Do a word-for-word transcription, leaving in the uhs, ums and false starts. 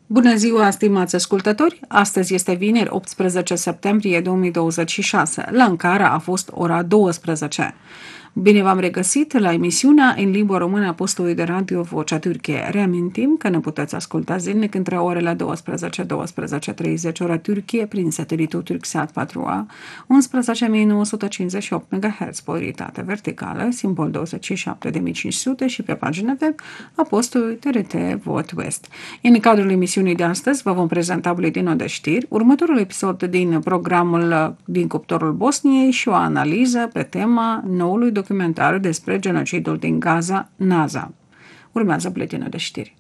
Bună ziua, stimați ascultători! Astăzi este vineri, optsprezece septembrie două mii douăzeci și șase. La Ankara a fost ora douăsprezece. Bine v-am regăsit la emisiunea în limba română a postului de radio Vocea Turciei. Reamintim că ne puteți asculta zilnic între orele douăsprezece - douăsprezece și treizeci ora Turcie prin satelitul Turksat patru A, unsprezece mii nouă sute cincizeci și opt megahertz, polaritate verticală, simbol douăzeci și șapte de mii cinci sute și pe pagina web a postului T R T Vot West. În cadrul emisiunii de astăzi vă vom prezenta buletinul de știri, următorul episod din programul din cuptorul Bosniei și o analiză pe tema noului documentar despre genocidul din Gaza, Naza. Urmează buletinul de știri.